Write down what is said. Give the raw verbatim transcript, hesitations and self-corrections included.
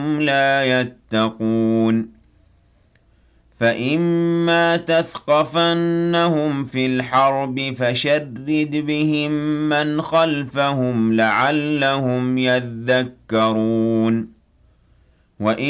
وهم لا يتقون فإما تثقفنهم في الحرب فشرد بهم من خلفهم لعلهم يذكرون وإن